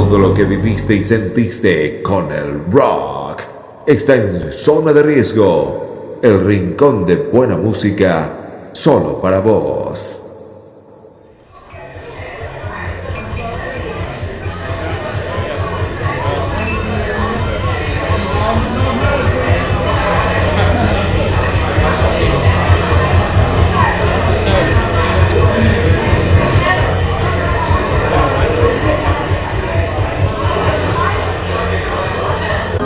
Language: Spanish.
Todo lo que viviste y sentiste con el rock está en Zona de Riesgo, el rincón de buena música solo para vos.